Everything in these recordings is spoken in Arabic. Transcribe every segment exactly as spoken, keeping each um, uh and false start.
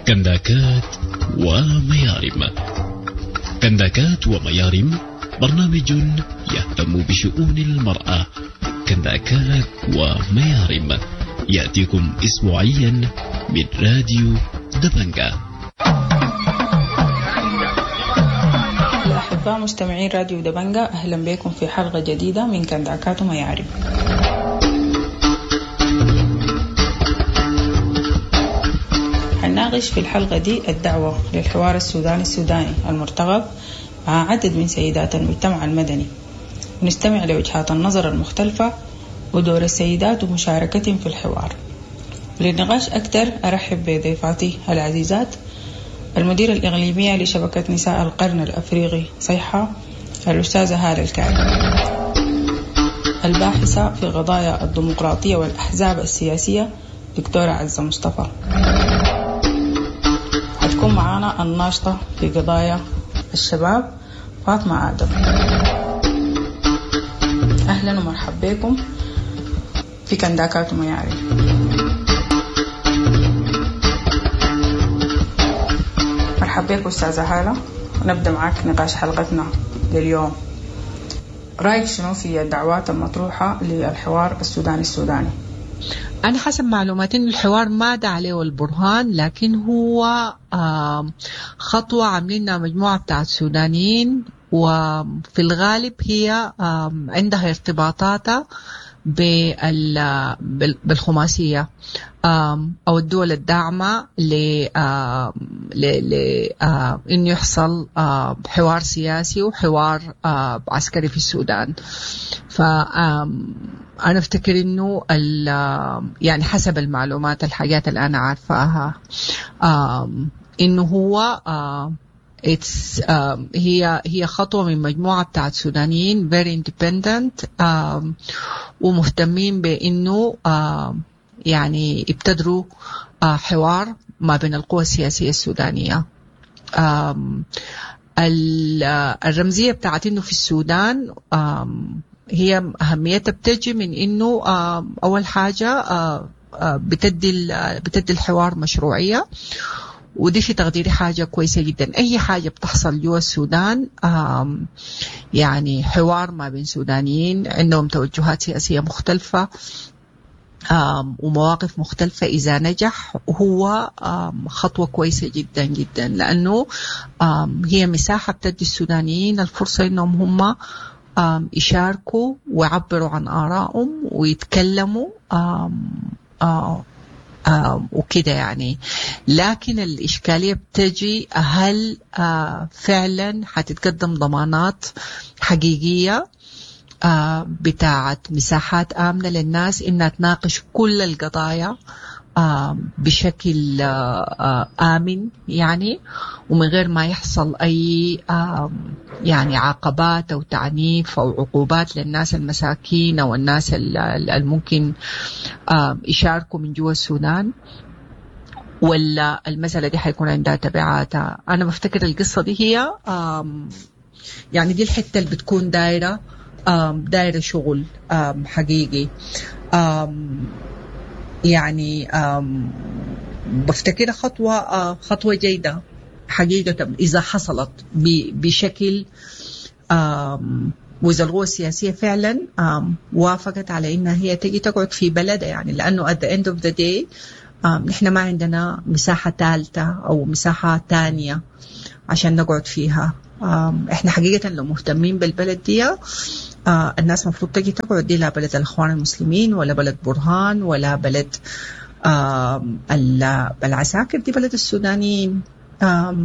كنداكات وميارم. كنداكات وميارم برنامج يهتم بشؤون المرأة. كنداكات وميارم يأتيكم أسبوعيا من راديو دبنجة. الأحباء مستمعين راديو دبنجة، أهلا بكم في حلقة جديدة من كنداكات وميارم. هنناقش في الحلقة دي الدعوة للحوار السوداني السوداني المرتقب مع عدد من سيدات المجتمع المدني، ونستمع لوجهات النظر المختلفة ودور السيدات ومشاركتهم في الحوار. للنقاش أكثر أرحب بضيفاتي العزيزات: المديرة الإقليمية لشبكة نساء القرن الأفريقي صيحة الأستاذة هالة الكعبي، الباحثة في قضايا الديمقراطية والأحزاب السياسية دكتورة عزة مصطفى، هتكون معانا الناشطة في قضايا الشباب فاطمة آدم. أهلا ومرحبا بكم في كنداكات وميارم. مرحبا بك أستاذة هالة، ونبدأ معك نقاش حلقتنا لليوم. رأيك شنو في الدعوات المطروحة للحوار السوداني السوداني؟ أنا حسب معلوماتي إن الحوار ما دعا عليه البرهان، لكن هو خطوة عاملينها مجموعة بتاعت سودانيين، وفي الغالب هي عندها ارتباطاتها بالخماسية أو الدول الداعمة لإنه يحصل حوار سياسي وحوار عسكري في السودان. فأنا أفتكر إنه يعني حسب المعلومات الحاجات اللي أنا عارفاها إنه هو It's, um, هي هي خطوة من مجموعة بتاعت سودانيين very independent um, ومهتمين بإنه uh, يعني يبتدروا uh, حوار ما بين القوى السياسية السودانية. um, الرمزية بتاعت إنه في السودان um, هي أهميتها بتجي من إنه uh, أول حاجة uh, uh, بتدي بتدي الحوار مشروعية، ودي في تقديري حاجة كويسة جدا. أي حاجة بتحصل جوا السودان يعني حوار ما بين سودانيين عندهم توجهات سياسية مختلفة ومواقف مختلفة، إذا نجح هو خطوة كويسة جدا جدا، لأنه هي مساحة بتدي السودانيين الفرصة إنهم هم يشاركوا ويعبروا عن آرائهم ويتكلموا آه وكده يعني. لكن الإشكالية بتجي هل آه فعلا حتتقدم ضمانات حقيقية آه بتاعت مساحات آمنة للناس إنها تناقش كل القضايا آه بشكل آه آمن يعني، ومن غير ما يحصل أي آه يعني عقبات أو تعنيف أو عقوبات للناس المساكين أو الناس الممكن آه يشاركوا من جوا السودان، ولا المسألة دي حيكون عندها تبعاتها. أنا بفتكر القصة دي هي آه يعني دي الحتة اللي بتكون دايرة آه دايرة شغل آه حقيقي آه يعني بفتكر خطوة خطوة جيدة حقيقة إذا حصلت بشكل وإذا القوى السياسية فعلا وافقت على إنها هي تجي تقعد في بلدها، يعني لأنه at the end of the day نحن ما عندنا مساحة ثالثة أو مساحة تانية عشان نقعد فيها. إحنا حقيقة لو مهتمين بالبلد دي آه الناس مفروض تجي تقعد دي، لا بلد الإخوان المسلمين ولا بلد برهان ولا بلد آه العساكر، دي بلد السودانيين. آه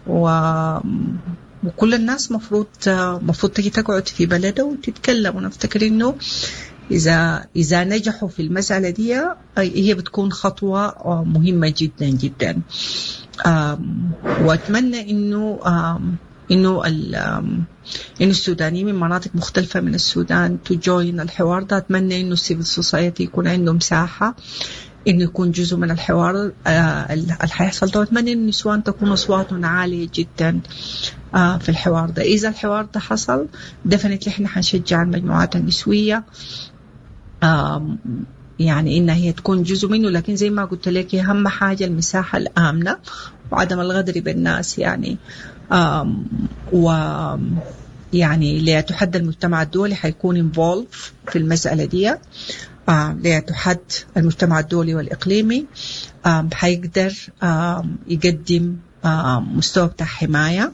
وكل الناس مفروض آه مفروض تجي تقعد في بلده وتتكلم. ونفتكر إنه إذا إذا نجحوا في المسألة دي آه هي بتكون خطوة آه مهمة جدا جدا. آه وأتمنى إنه آه إنه إنه السودانيين من مناطق مختلفة من السودان تجوين الحوار ده. أتمنى إنه السيفل سوسايتي يكون عنده مساحة إنه يكون جزء من الحوار اللي حيحصل ده. أتمنى إن النسوان تكون أصواتهم عالية جدا في الحوار ده. إذا الحوار ده حصل definitely إحنا حنشجع المجموعات النسوية يعني إنها هي تكون جزء منه، لكن زي ما قلت لك أهم حاجة المساحة الآمنة وعدم الغدر بالناس يعني. و يعني ليتحدى المجتمع الدولي حيكون involved في المسألة دي. ليتحدى المجتمع الدولي والإقليمي حيقدر يقدم مستوى بتاع حماية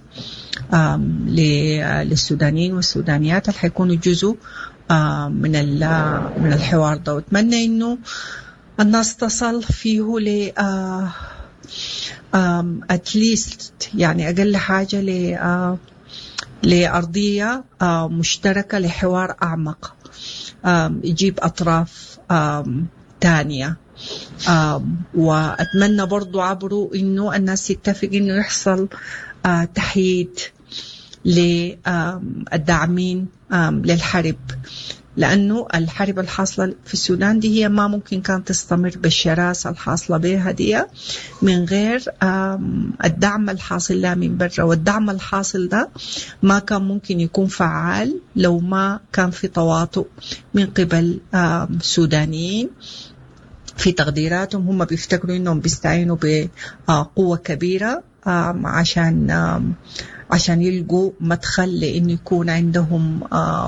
للسودانيين والسودانيات اللي حيكونوا جزء من من الحوار ده. واتمنى إنه الناس تصل فيه ل at least يعني أقل حاجة ل لأرضية مشتركة لحوار أعمق يجيب أطراف تانية. وأتمنى برضو عبروا إنه الناس يتفق إنه يحصل تحييد للداعمين للحرب، لأنه الحرب الحاصلة في السودان دي هي ما ممكن كانت تستمر بالشراسة الحاصلة بها دي من غير الدعم الحاصل لها من برا. والدعم الحاصل ده ما كان ممكن يكون فعال لو ما كان في تواطؤ من قبل سودانيين. في تقديراتهم هم بيفتكروا إنهم بيستعينوا بقوة كبيرة عشان عشان يلقوا مدخل لأن يكون عندهم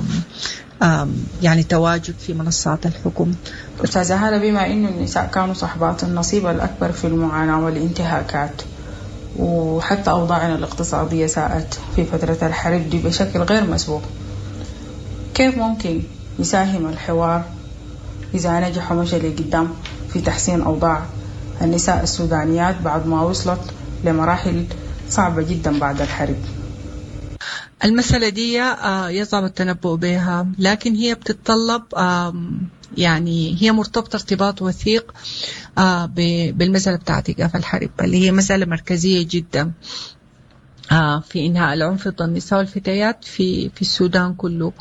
يعني تواجد في منصات الحكم. أستاذة هالة، بما إنه النساء كانوا صاحبات النصيب الأكبر في المعاناة والانتهاكات، وحتى أوضاعنا الاقتصادية ساءت في فترة الحرب دي بشكل غير مسبوق، كيف ممكن يساهم الحوار إذا نجح ومشى لقدام في تحسين أوضاع النساء السودانيات بعد ما وصلت لمراحل صعبة جدا بعد الحرب؟ المسألة دي يصعب التنبؤ بها، لكن هي بتتطلب يعني هي مرتبطة ارتباط وثيق بالمسألة بتاعت إيقاف الحرب اللي هي مسألة مركزية جدا في إنهاء العنف ضد النساء والفتيات في في السودان كله.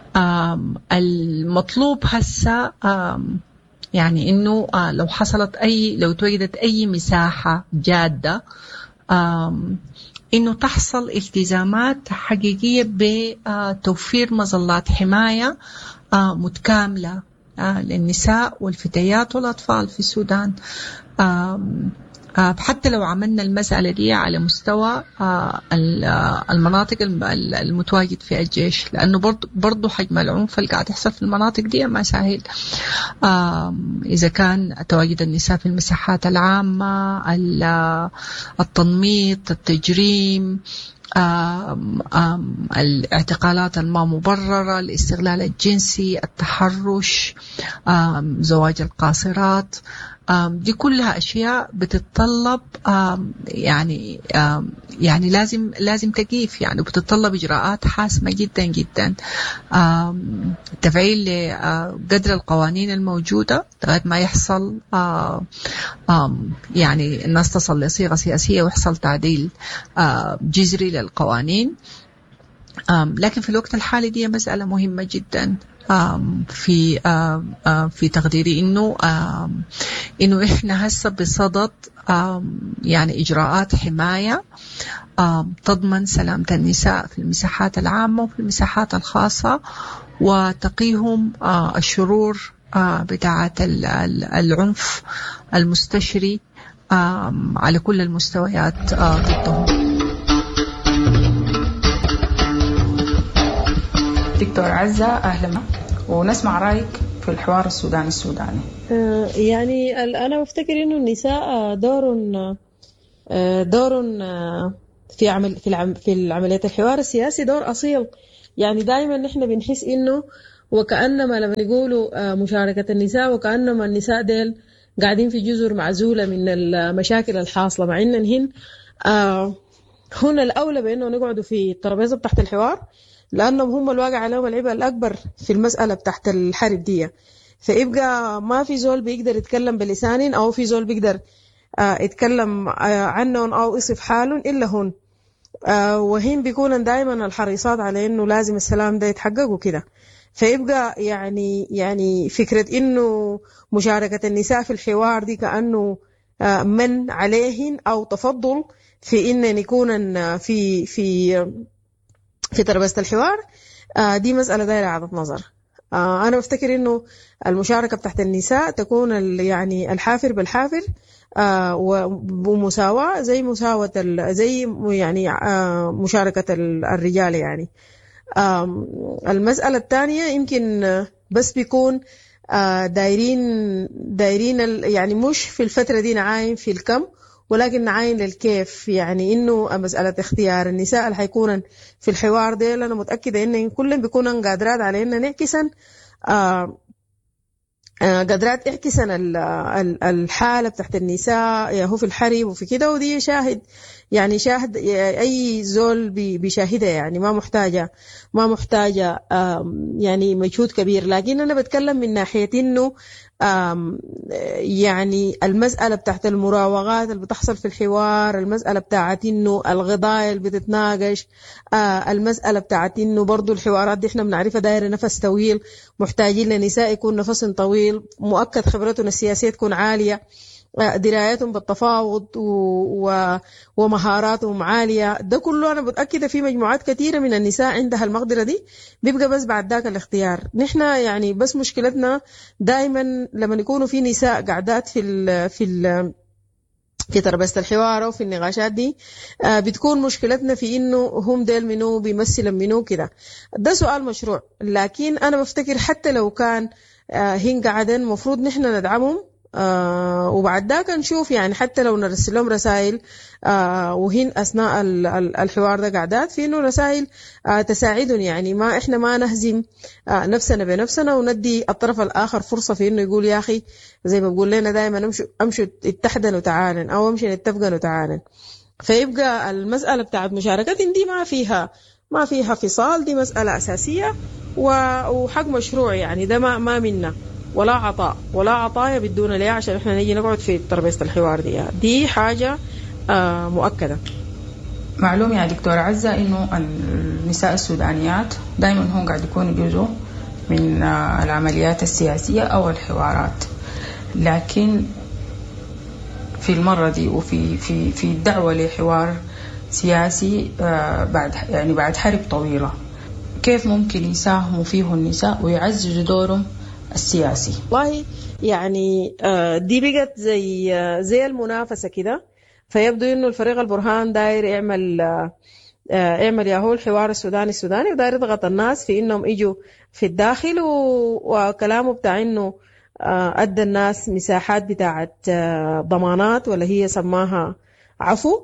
المطلوب هسه يعني إنه لو حصلت أي لو توجدت أي مساحة جادة إنه تحصل التزامات حقيقية بتوفير مظلات حماية متكاملة للنساء والفتيات والأطفال في السودان. حتى لو عملنا المسألة دي على مستوى المناطق المتواجد فيها الجيش، لأنه برضو, برضو حجم العنف اللي قاعد يحصل في المناطق دي ما سهل. إذا كان تواجد النساء في المساحات العامة، التنميط، التجريم، آم آم الاعتقالات الما مبررة، الاستغلال الجنسي، التحرش، زواج القاصرات، دي كلها أشياء بتتطلب يعني يعني لازم لازم تكيف يعني، وبتتطلب إجراءات حاسمة جدا جدا. تفعيل قدر القوانين الموجودة لغاية ما يحصل يعني الناس تصل لصيغة سياسية ويحصل تعديل جذري للقوانين. لكن في الوقت الحالي دي مسألة مهمة جدا في في تقديري إنه إنه إحنا هسه بصدد يعني إجراءات حماية تضمن سلامة النساء في المساحات العامة وفي المساحات الخاصة، وتقيهم الشرور بتاعة العنف المستشري على كل المستويات ضدهم. دكتور عزة، أهلا، ونسمع رأيك في الحوار السوداني السوداني. يعني أنا بفتكر إنه النساء دور دور في عمل في العم في العمليات الحوار السياسي دور أصيل. يعني دائما نحن بنحس إنه وكأنما لما نقولوا مشاركة النساء وكأنما النساء ديل قاعدين في جزر معزولة من المشاكل الحاصلة، مع إن هن هنا الأولى بأنه نقعدوا في الترابيزة تحت الحوار، لأنهم هم الواقع عليهم العبء الأكبر في المسألة تحت الحرب دي. فيبقى ما في زول بيقدر يتكلم بلسان أو في زول بيقدر يتكلم عنهم أو يصف حالهم إلا هون، وهين بيكون دائما الحريصات على إنه لازم السلام ده يتحقق وكده. فيبقى يعني يعني فكرة إنه مشاركة النساء في الحوار دي كأنه من عليهن أو تفضل في إن يكون في في في تربية الحوار، دي مسألة دايرة عدد نظر. أنا أفتكر إنه المشاركة بتاعت النساء تكون يعني الحافر بالحافر ومساواة زي مساواة زي يعني مشاركة الرجال يعني. المسألة الثانية يمكن بس بيكون دايرين دايرين يعني مش في الفترة دي نعاين في الكم ولكن نعاين للكيف، يعني إنه مسألة اختيار النساء اللي حيكون في الحوار ده أنا متأكدة إن كلهم بيكونوا قادرات على إن نعكسن قدرات اعكسن الحالة بتاعت النساء يا هو في الحرب وفي كده، ودي شاهد يعني شاهد أي زول بيشاهدها يعني ما محتاجة ما محتاجة يعني مجهود كبير. لكن أنا بتكلم من ناحية إنه يعني المسألة بتاعت المراوغات اللي بتحصل في الحوار، المسألة بتاعت إنه القضايا اللي بتتناقش، المسألة بتاعت إنه برضو الحوارات دي إحنا بنعرفها دايرة نفس طويل، محتاجين لنساء يكون نفس طويل، مؤكد خبرتهم السياسية تكون عالية، درايتهم بالتفاوض ومهاراتهم عالية. ده كله أنا متأكدة في مجموعات كثيرة من النساء عندها المقدرة دي، بيبقى بس بعد ذاك الاختيار. نحن يعني بس مشكلتنا دائما لما يكونوا في نساء قاعدات في ال في ال في ترابيزة الحوار وفي النقاشات دي، بتكون مشكلتنا في إنه هم ديل منو بيمثل منو كده. ده سؤال مشروع، لكن أنا بفتكر حتى لو كان هن قاعدين مفروض نحن ندعمهم، آه وبعد ذاك نشوف يعني حتى لو نرسل لهم رسائل آه وهن أثناء الحوار ده قاعدات في إنه رسائل آه تساعدهم، يعني ما إحنا ما نهزم آه نفسنا بنفسنا وندي الطرف الآخر فرصة في إنه يقول يا أخي زي ما بقول لنا دائما أمشوا أمشوا اتحدن وتعالن أو أمشي نتفقن وتعالن. فيبقى المسألة بتاعت مشاركة دي ما فيها ما فيها فصال، دي مسألة أساسية وحق مشروع، يعني ده ما ما منا ولا عطاء ولا عطايا بدون ليه عشان احنا نيجي نقعد في ترابيزة الحوار دي. دي حاجة آه مؤكدة. معلوم يا دكتورة عزة إنه النساء السودانيات دائما هم قاعد يكونوا جزء من آه العمليات السياسية أو الحوارات، لكن في المرة دي وفي في في الدعوة لحوار سياسي آه بعد يعني بعد حرب طويلة، كيف ممكن يساهموا فيه النساء ويعززوا دورهم السياسي؟ والله يعني دي بقت زي زي المنافسة كده، فيبدو إنه الفريق البرهان داير يعمل يعمل ياهو الحوار السوداني السوداني وداير يضغط الناس في إنهم يجوا في الداخل، وكلامه بتاع إنه أدى الناس مساحات بتاعت ضمانات ولا هي سماها عفو.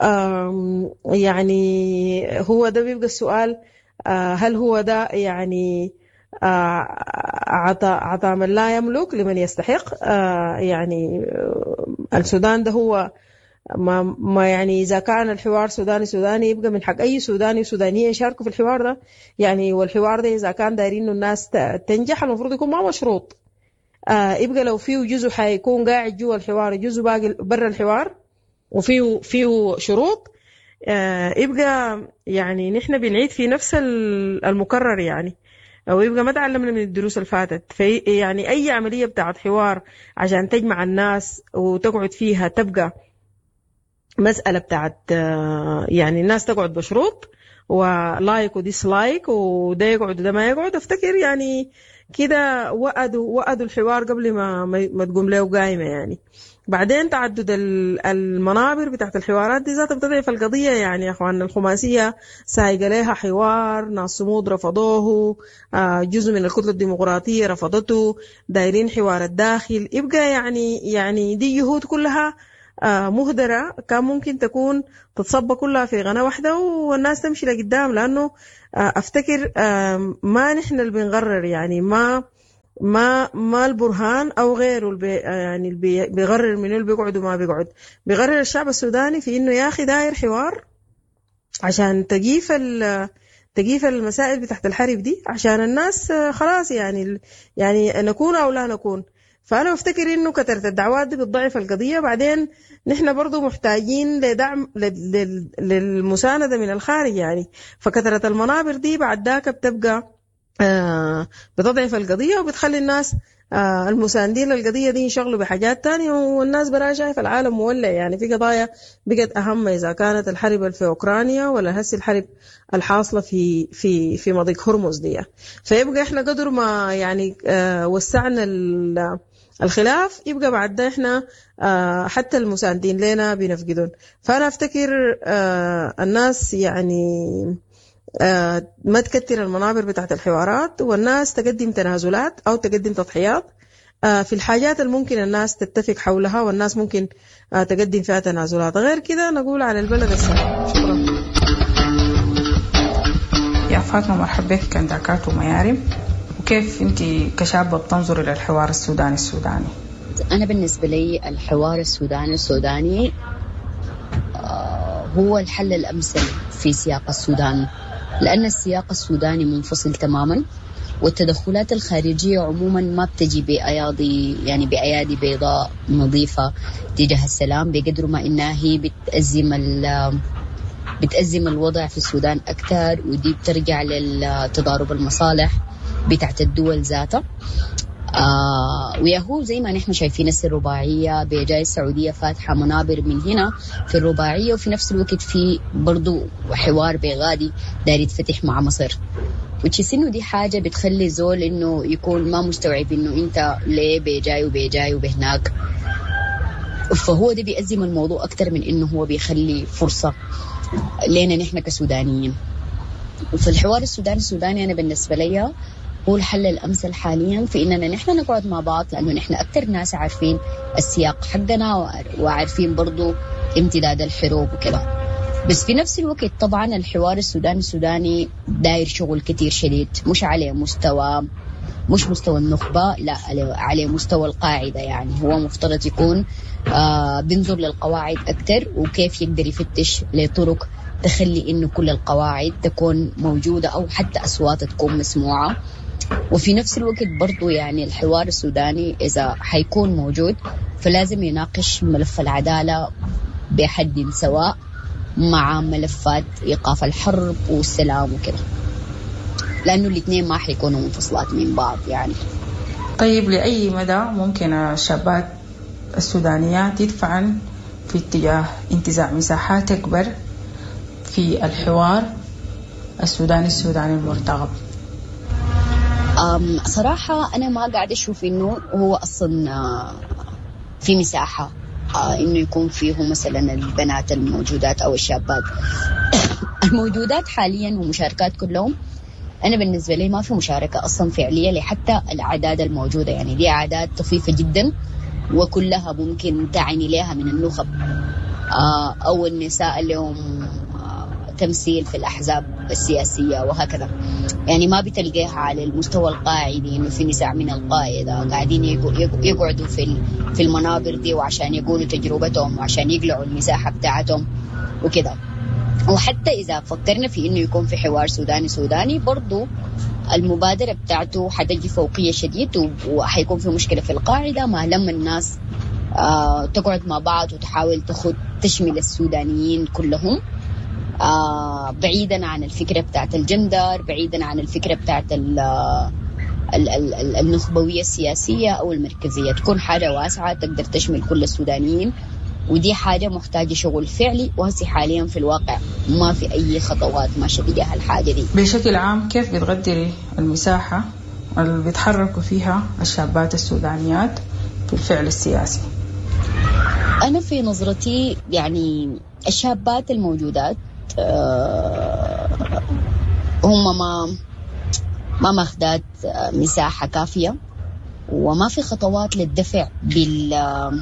يعني هو ده بيبقى السؤال، هل هو ده يعني عطاء عطاء من لا يملك لمن يستحق؟ يعني السودان ده هو ما, ما يعني إذا كان الحوار سوداني سوداني يبقى من حق أي سوداني وسودانية يشاركوا في الحوار ده يعني. والحوار ده إذا كان دايرين إنه الناس تنجح المفروض يكون ما مشروط، يبقى لو فيه جزء حيكون قاعد جوا الحوار جزء باقي برا الحوار وفيه فيه شروط، يبقى يعني نحن بنعيد في نفس المكرر يعني، أو يبقى ما تعلمنا من الدروس الفاتت. في يعني أي عملية بتاعت حوار عشان تجمع الناس وتقعد فيها تبقى مسألة بتاعت يعني الناس تقعد بشروط ولايك وديسلايك وده يقعد وده ما يقعد. افتكر يعني كده وقدوا وقدوا الحوار قبل ما ما تقوم له قايمة يعني. بعدين تعدد المنابر بتاعت الحوارات دي ذاتها بتضعف القضية يعني. يا أخوان الخماسية سايقة لها حوار، ناس صمود رفضوه، جزء من الكتلة الديمقراطية رفضته، دايرين حوار الداخل. يبقى يعني يعني دي جهود كلها مهدرة كان ممكن تكون تتصب كلها في غنى واحدة والناس تمشي لقدام، لأنه أفتكر ما نحن اللي بنقرر يعني، ما ما ما البرهان او غيره البي يعني البي بيقرر منو اللي بيقعد وما بيقعد. بيقرر الشعب السوداني في انه يا اخي داير حوار عشان تجيف تجيف المسائل بتاعت الحرب دي، عشان الناس خلاص يعني يعني نكون او لا نكون. فانا بفتكر انه كثرة الدعوات دي بتضعف القضية. بعدين نحن برضو محتاجين لدعم للمساندة من الخارج يعني. فكثرة المنابر دي بعد ذاك بتبقى آه بتضعف القضية وبتخلي الناس آه المساندين للقضية دي ينشغلوا بحاجات تانية، والناس براها شايف العالم مولع. يعني في قضايا بقت أهم، إذا كانت الحرب في أوكرانيا ولا هسي الحرب الحاصلة في في في مضيق هرمز دي. فيبقى إحنا قدر ما يعني آه وسعنا الخلاف، يبقى بعد ده إحنا آه حتى المساندين لنا بنفقدون. فأنا أفتكر آه الناس يعني آه ما تكتر المنابر بتاعت الحوارات، والناس تقدم تنازلات أو تقدم تضحيات آه في الحاجات الممكن الناس تتفق حولها، والناس ممكن آه تقدم فيها تنازلات. غير كده نقول على البلد السلام. شكرا يا فاطمة، مرحبا بك كنداكات وميارم. وكيف أنت كشابة بتنظر إلى الحوار السوداني السوداني؟ أنا بالنسبة لي الحوار السوداني السوداني آه هو الحل الأمثل في سياق السودان، لأن السياق السوداني منفصل تماما، والتدخلات الخارجية عموما ما بتجي بأيادي يعني بأيادي بيضاء نظيفة تجاه السلام، بقدر ما إنها هي بتأزم بتأزم الوضع في السودان أكثر، ودي بترجع للتضارب المصالح بتاعت الدول ذاتها. آه ويهو زي ما نحن شايفين الرباعية بجاي السعودية فاتحة منابر من هنا في الرباعية، وفي نفس الوقت في برضو حوار بغادي داير يتفتح مع مصر، وتشيس إنه دي حاجة بتخلي زول إنه يكون ما مستوعب إنه أنت ليه بيجاي وبيجاي وبهناك. فهو ده بيأزم الموضوع أكتر من إنه هو بيخلي فرصة لنا نحن كسودانيين. وفي الحوار السوداني السوداني أنا بالنسبة لي هو الحل الأمثل حاليا في إننا نحن نقعد مع بعض، لأنه نحن أكتر ناس عارفين السياق حقنا وعارفين برضو امتداد الحروب وكده. بس في نفس الوقت طبعا الحوار السوداني السوداني داير شغل كتير شديد، مش على مستوى مش مستوى النخبة، لا على مستوى القاعدة. يعني هو مفترض يكون آه بنظر للقواعد أكتر، وكيف يقدر يفتش لطرق تخلي إنه كل القواعد تكون موجودة أو حتى أصوات تكون مسموعة. وفي نفس الوقت برضو يعني الحوار السوداني إذا حيكون موجود فلازم يناقش ملف العدالة بحد سواء مع ملفات إيقاف الحرب والسلام وكده، لأنه الاثنين ما حيكونوا منفصلات من بعض يعني. طيب لأي مدى ممكن الشابات السودانيات يدفعن في اتجاه انتزاع مساحات أكبر في الحوار السوداني السوداني المرتقب؟ أم صراحة أنا ما قاعد أشوف إنه هو أصلا في مساحة إنه يكون فيه مثلا البنات الموجودات أو الشابات الموجودات حاليا ومشاركات كلهم. أنا بالنسبة لي ما في مشاركة أصلا فعلية لحتى الأعداد الموجودة، يعني دي أعداد طفيفة جدا وكلها ممكن تعني لها من النخب أو النساء اليوم تمثيل في الأحزاب السياسية وهكذا. يعني ما بتلقيها على المستوى القاعدي إنه في نساء من القاعدة قاعدين يقعدوا في في المنابر دي وعشان يقولوا تجربتهم وعشان يقلعوا المساحة بتاعتهم وكده. وحتى إذا فكرنا في إنه يكون في حوار سوداني سوداني برضو المبادرة بتاعته حتجي فوقية شديد، وحيكون في مشكلة في القاعدة ما لما الناس آه تقعد مع بعض وتحاول تخد تشمل السودانيين كلهم، آه بعيدا عن الفكرة بتاعت الجندر، بعيدا عن الفكرة بتاعت ال ال ال النخبوية السياسية أو المركزية، تكون حاجة واسعة تقدر تشمل كل السودانيين. ودي حاجة محتاجة شغل فعلي، وهسي حاليا في الواقع ما في أي خطوات ماشية تجاه الحاجة دي. بشكل عام كيف بتقدري المساحة اللي بيتحركوا فيها الشابات السودانيات في الفعل السياسي؟ أنا في نظرتي يعني الشابات الموجودات أه هم ما ما ماخدات مساحة كافية، وما في خطوات للدفع بال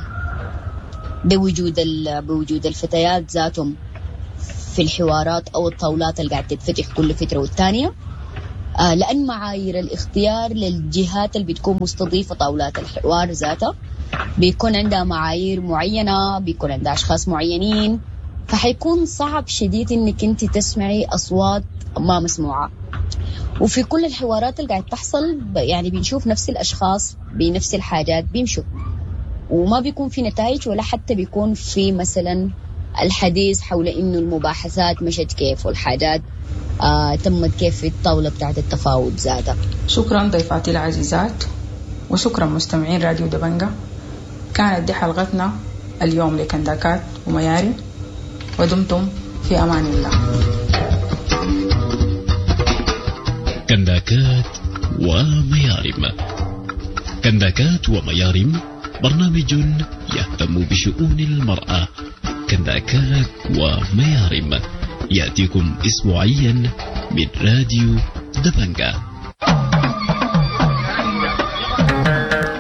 بوجود بوجود الفتيات ذاتهم في الحوارات أو الطاولات اللي قاعد تتفتح كل فترة والتانية، آه لأن معايير الاختيار للجهات اللي بتكون مستضيفة طاولات الحوار ذاتها بيكون عندها معايير معينة، بيكون عندها أشخاص معينين، فحيكون صعب شديد إنك أنت تسمعي أصوات ما مسموعة. وفي كل الحوارات اللي قاعد تحصل يعني بنشوف نفس الأشخاص بنفس الحاجات بيمشوا، وما بيكون في نتائج ولا حتى بيكون في مثلا الحديث حول إنه المباحثات مشت كيف والحاجات آه تمت كيف في الطاولة بتاعت التفاوض ذاتها. شكرا ضيفاتي العزيزات. وشكرا مستمعين راديو دبنجة. كانت دي حلقتنا اليوم لكنداكات وميارم، ودمتم في أمان الله. كنداكات وميارم. كنداكات وميارم برنامج يهتم بشؤون المرأة. كنداكات وميارم يأتيكم أسبوعيا من راديو دبنجة.